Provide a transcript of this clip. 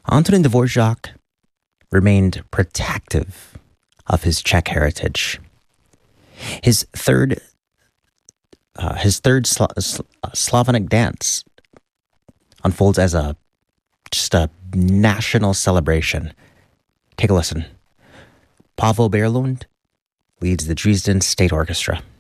Antonin Dvorak remained protective of his Czech heritage. His third Slavonic dance unfolds as just a national celebration. Take a listen. Pavel Berlund leads the Dresden State Orchestra.